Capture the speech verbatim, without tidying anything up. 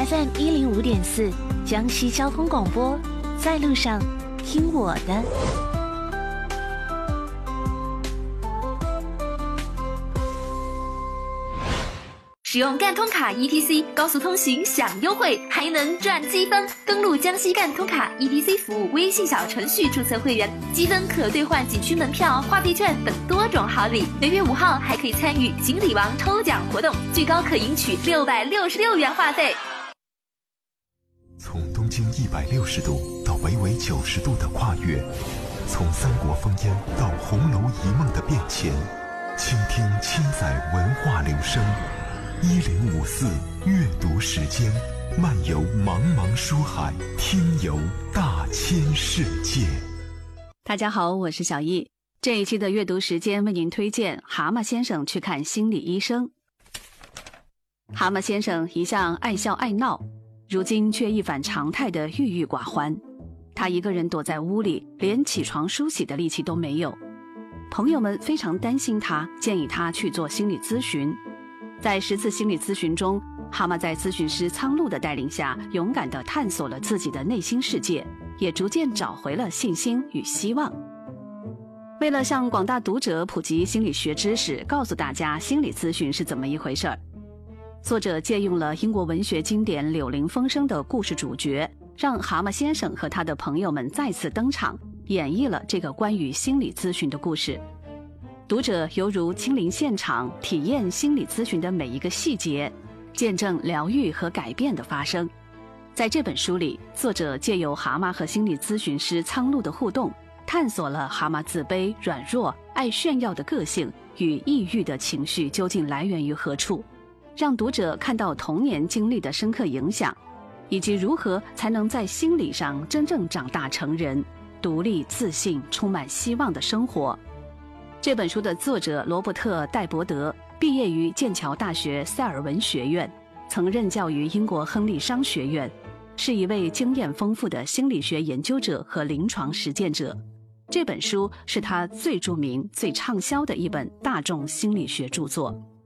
F M 一零五点四，江西交通广播，在路上听我的。 使用赣通卡 E T C 高速通行享优惠，还能赚积分。登录江西赣通卡 E T C 服务微信小程序注册会员，积分可兑换景区门票、话费券等多种好礼。每月五号还可以参与锦鲤王抽奖活动，最高可赢取六百六十六元话费。 从东经一百六十度到北纬九十度的跨越，从三国烽烟到红楼一梦的变迁，倾听千载文化流声。一零五四阅读时间，漫游茫茫书海，听游大千世界。 大家好，我是小易。这一期的阅读时间为您推荐《蛤蟆先生去看心理医生》。蛤蟆先生一向爱笑爱闹，如今却一反常态的郁郁寡欢。他一个人躲在屋里，连起床梳洗的力气都没有。朋友们非常担心他，建议他去做心理咨询。在十次心理咨询中，蛤蟆在咨询师苍鹭的带领下，勇敢地探索了自己的内心世界，也逐渐找回了信心与希望。为了向广大读者普及心理学知识，告诉大家心理咨询是怎么一回事儿，作者借用了英国文学经典《柳林风声》的故事主角，让蛤蟆先生和他的朋友们再次登场，演绎了这个关于心理咨询的故事。读者犹如亲临现场，体验心理咨询的每一个细节，见证疗愈和改变的发生。在这本书里，作者借由蛤蟆和心理咨询师苍鹭的互动，探索了蛤蟆自卑、软弱、爱炫耀的个性与抑郁的情绪究竟来源于何处，让读者看到童年经历的深刻影响，以及如何才能在心理上真正长大成人，独立、自信、充满希望的生活。这本书的作者罗伯特·戴伯德毕业于剑桥大学塞尔文学院，曾任教于英国亨利商学院，是一位经验丰富的心理学研究者和临床实践者。这本书是他最著名、最畅销的一本大众心理学著作。